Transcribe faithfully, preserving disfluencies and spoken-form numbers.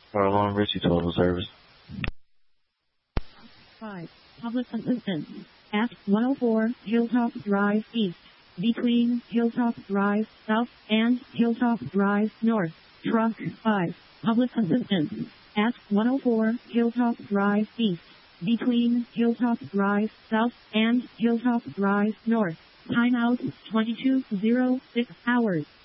Marlon Richie Total Service. five. Public assistance at one oh four Hilltop Drive East, between Hilltop Drive South and Hilltop Drive North. Truck five. Public assistance at one oh four Hilltop Drive East, between Hilltop Drive South and Hilltop Drive North. Timeout twenty-two oh six hours.